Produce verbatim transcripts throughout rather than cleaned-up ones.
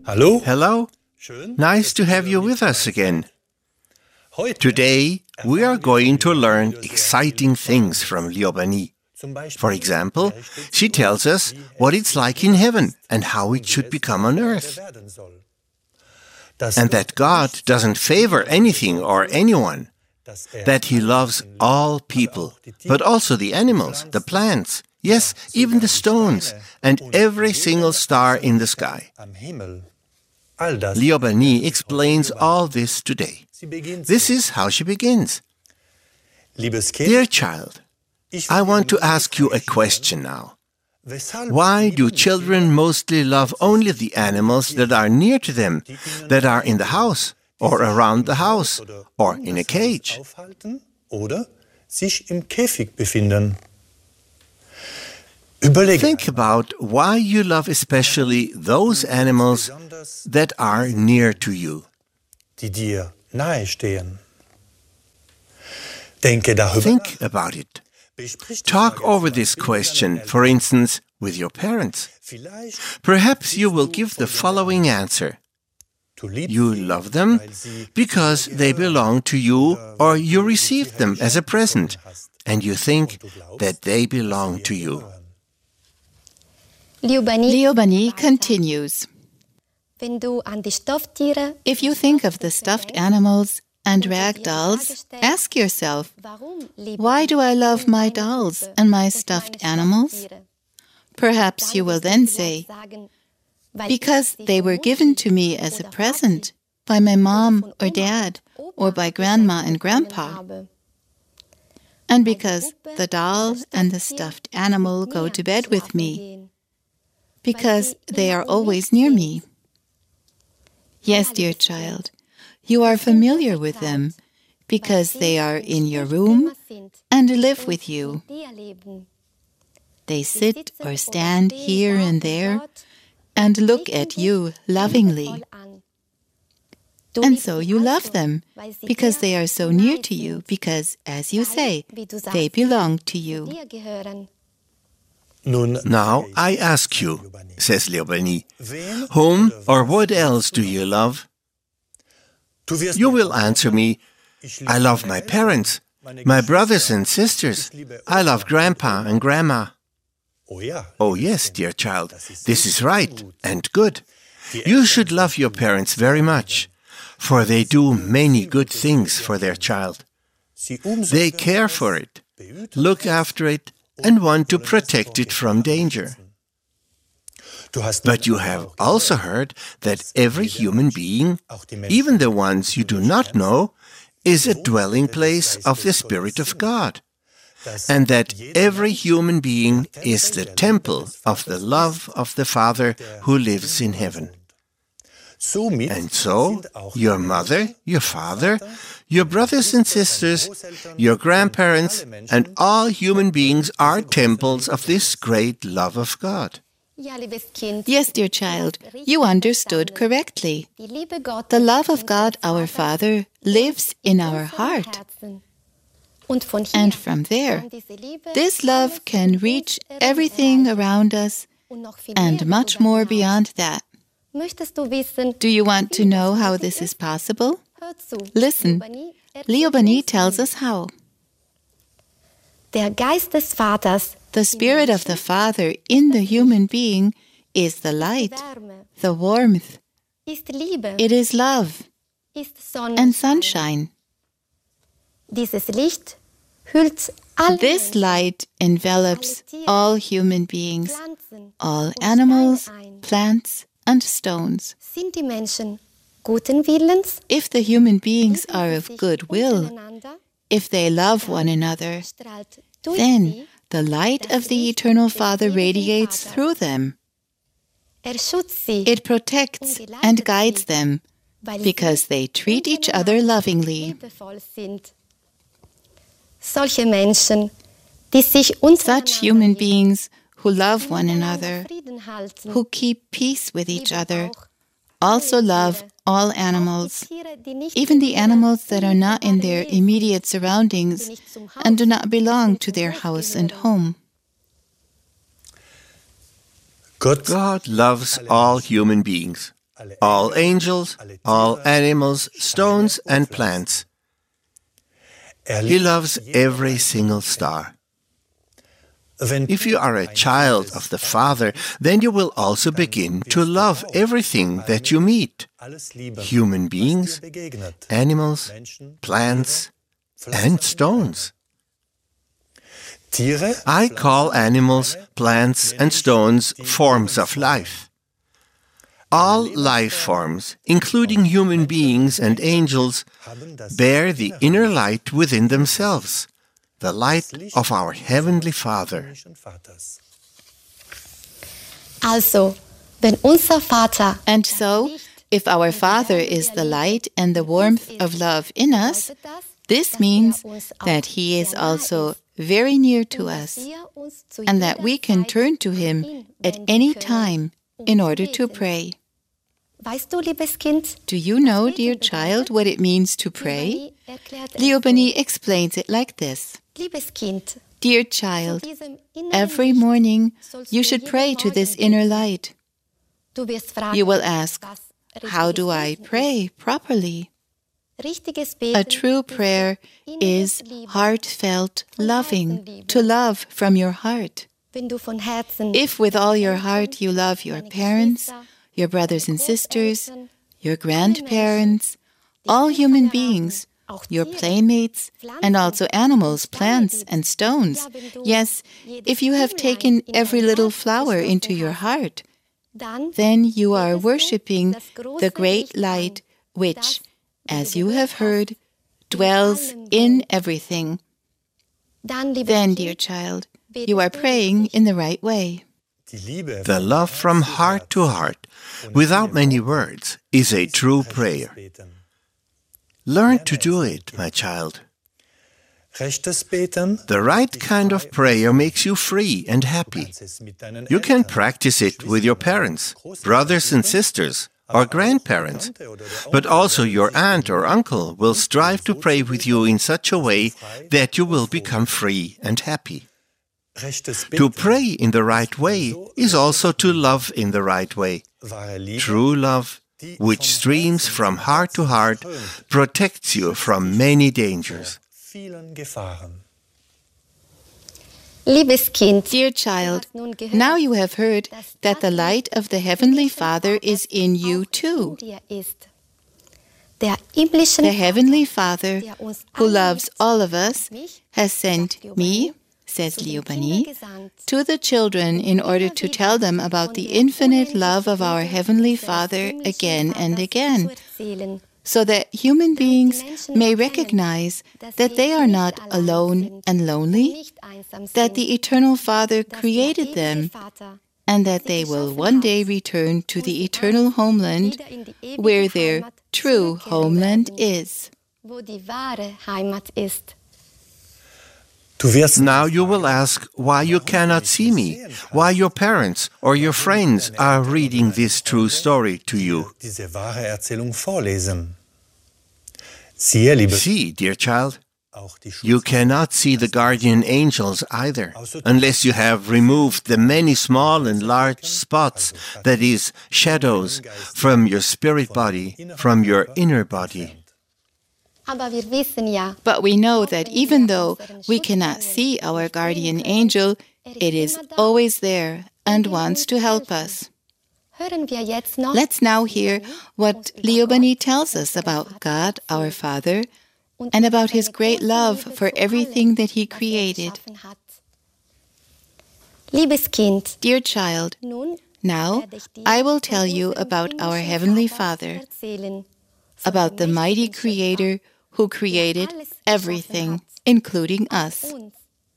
Hallo? Hello, nice to have you with us again. Today, we are going to learn exciting things from Liobani. For example, she tells us what it's like in heaven and how it should become on earth. And that God doesn't favor anything or anyone. That He loves all people, but also the animals, the plants, yes, even the stones, and every single star in the sky. Liobani explains all this today. This is how she begins. Dear child, I want to ask you a question now. Why do children mostly love only the animals that are near to them, that are in the house, or around the house, or in a cage? Think about why you love especially those animals that are near to you. Think about it. Talk over this question, for instance, with your parents. Perhaps you will give the following answer. You love them because they belong to you or you received them as a present, and you think that they belong to you. Liobani continues. If you think of the stuffed animals and rag dolls, ask yourself, why do I love my dolls and my stuffed animals? Perhaps you will then say, because they were given to me as a present by my mom or dad or by grandma and grandpa. And because the doll and the stuffed animal go to bed with me. Because they are always near me. Yes, dear child, you are familiar with them because they are in your room and live with you. They sit or stand here and there and look at you lovingly. And so you love them because they are so near to you, because, as you say, they belong to you. Now I ask you, says Liobani, whom or what else do you love? You will answer me, I love my parents, my brothers and sisters. I love grandpa and grandma. Oh yes, dear child, this is right and good. You should love your parents very much, for they do many good things for their child. They care for it, look after it, and want to protect it from danger. But you have also heard that every human being, even the ones you do not know, is a dwelling place of the Spirit of God, and that every human being is the temple of the love of the Father who lives in heaven. And so, your mother, your father, your brothers and sisters, your grandparents, and all human beings are temples of this great love of God. Yes, dear child, you understood correctly. The love of God, our Father, lives in our heart. And from there, this love can reach everything around us and much more beyond that. Do you want to know how this is possible? Listen, Liobani tells us how. The Spirit of the Father in the human being is the light, the warmth. It is love and sunshine. This light envelops all human beings, all animals, plants, and stones. If the human beings are of good will, if they love one another, then the light of the Eternal Father radiates through them. It protects and guides them because they treat each other lovingly. Such human beings who love one another, who keep peace with each other, also love all animals, even the animals that are not in their immediate surroundings and do not belong to their house and home. God loves all human beings. all angels, all animals, stones and plants. He loves every single star. If you are a child of the Father, then you will also begin to love everything that you meet. Human beings, animals, plants, and stones. I call animals, plants, and stones forms of life. All life forms, including human beings and angels, bear the inner light within themselves, the light of our Heavenly Father. Also, wenn unser Vater And so, if our Father is the light and the warmth of love in us, this means that He is also very near to us, and that we can turn to Him at any time in order to pray. Weißt du, liebes Kind? Do you know, dear child, what it means to pray? Leopold explains it like this. Liebes Kind, Dear child, every morning you should pray to this inner light. du wirst fragen, You will ask, was how do I pray properly? richtiges A Beten true prayer is heartfelt loving, to love from your heart. wenn du von Herzen If with all your heart you love your parents, your brothers and sisters, your grandparents, all human beings, your playmates, and also animals, plants, and stones. Yes, if you have taken every little flower into your heart, dann then you are worshipping the great light which, as you have heard, dwells in everything. dann liebes Then, Kind, dear child, you are praying in the right way. The love from heart to heart, without many words, is a true prayer. Learn to do it, my child. The right kind of prayer makes you free and happy. You can practice it with your parents, brothers and sisters, or grandparents, but also your aunt or uncle will strive to pray with you in such a way that you will become free and happy. To pray in the right way is also to love in the right way. True love, which streams from heart to heart, protects you from many dangers. liebes Kind, Dear child, now you have heard that the light of the Heavenly Father is in you too. dir ist. Der himmlische The Heavenly Father, who loves all of us, has sent me, says Liobani, to the children in order to tell them about the infinite love of our Heavenly Father again and again, so that human beings may recognize that they are not alone and lonely, that the Eternal Father created them, and that they will one day return to the eternal homeland where their true homeland is. wo die wahre Heimat ist. Now you will ask why you cannot see me, why your parents or your friends are reading this true story to you. See, dear child, you cannot see the guardian angels either, unless you have removed the many small and large spots, that is, shadows, from your spirit body, from your inner body. Aber wir wissen ja, But we know that even though we cannot see our guardian angel, it is always there and wants to help us. hören wir jetzt noch, Let's now hear what Liobani tells us about God, our Father, and about His great love for everything that He created. Liebes Kind, Dear child, nun now I will tell you about our Heavenly Father, erzählen, about the mighty Creator who created everything, including us. uns.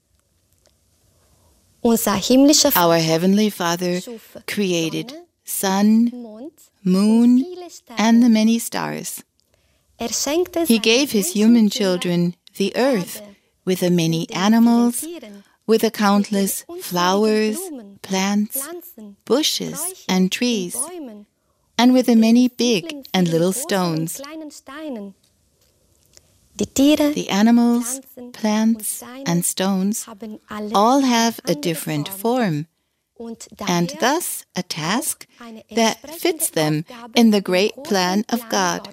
Unser himmlischer Our Heavenly Father created sun, Mond, moon, viele Sterne. and the many stars. Er schenkte He seinen gave His Menschen human zum children the earth, Erde, with the many mit den animals, vielen Tieren, with the countless mit den unzähligen flowers, Blumen, plants, Pflanzen, bushes, Sträuchern and trees, Bäumen, and with the many big vielen, and vielen little großen und stones. kleinen Steinen. Die Tiere, The animals, Pflanzen plants, und Steine and stones haben alle all have a eine different Form. form, and thus a task that fits them in the great plan of God.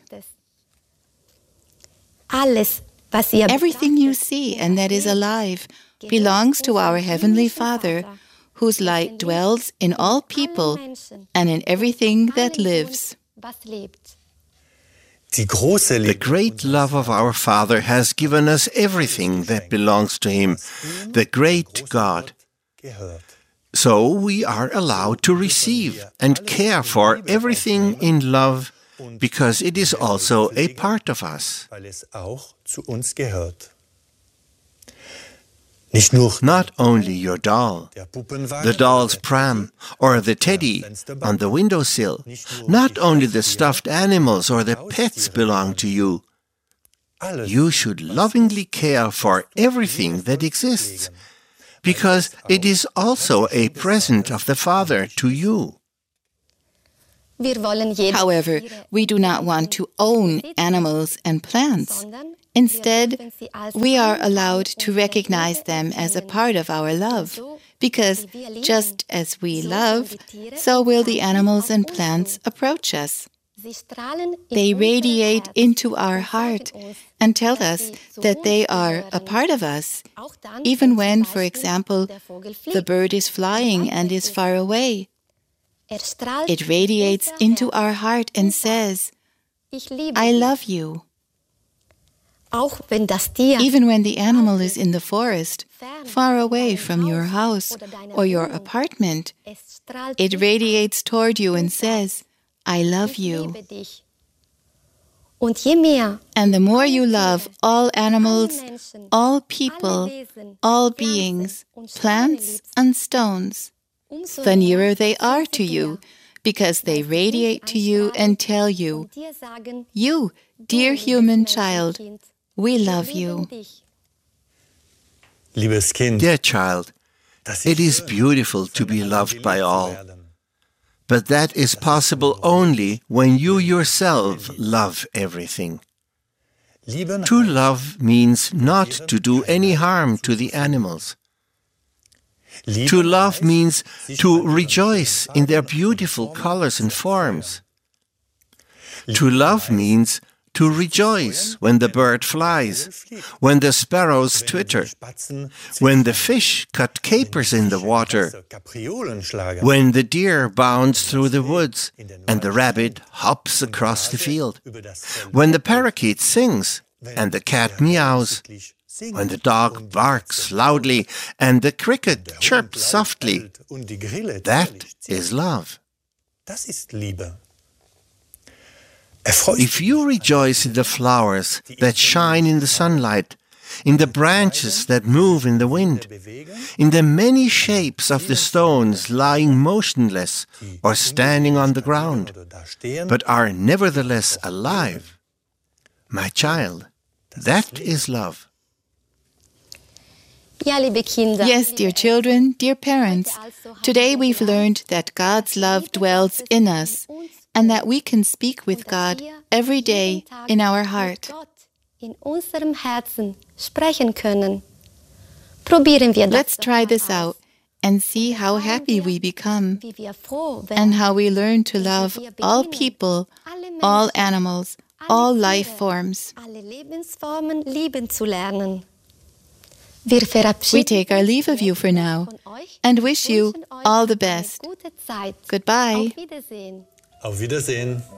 Everything you see and that is alive belongs to our Heavenly Father, whose light dwells in all people and in everything that lives. The great love of our Father has given us everything that belongs to Him, the great God. So we are allowed to receive and care for everything in love, because it is also a part of us. Not only your doll, the doll's pram, or the teddy on the windowsill, not only the stuffed animals or the pets belong to you. You should lovingly care for everything that exists, because it is also a present of the Father to you. However, we do not want to own animals and plants. Instead, we are allowed to recognize them as a part of our love, because just as we love, so will the animals and plants approach us. They radiate into our heart and tell us that they are a part of us, even when, for example, the bird is flying and is far away. It radiates into our heart and says, "I love you." Even when the animal is in the forest, far away from your house or your apartment, it radiates toward you and says, "I love you." And the more you love all animals, all people, all beings, plants and stones, the nearer they are to you, because they radiate to you and tell you, "You, dear human child, we love you." Dear child, it is beautiful to be loved by all. But that is possible only when you yourself love everything. To love means not to do any harm to the animals. To love means to rejoice in their beautiful colors and forms. To love means to rejoice when the bird flies, when the sparrows twitter, when the fish cut capers in the water, when the deer bounds through the woods and the rabbit hops across the field, when the parakeet sings and the cat meows, when the dog barks loudly and the cricket chirps softly. That is love. If you rejoice in the flowers that shine in the sunlight, in the branches that move in the wind, in the many shapes of the stones lying motionless or standing on the ground, but are nevertheless alive, my child, that is love. Yes, dear children, dear parents, today we've learned that God's love dwells in us, and that we can speak with God every day in our heart. Let's try this out and see how happy we become, and how we learn to love all people, all animals, all life forms. We take our leave of you for now and wish you all the best. Goodbye. Auf Wiedersehen.